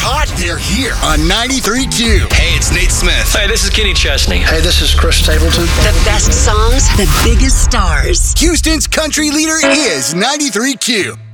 hot, they're here on 93Q. Hey, it's Nate Smith. Hey, this is Kenny Chesney. Hey, this is Chris Stapleton. The best songs, the biggest stars. Houston's country leader is 93Q.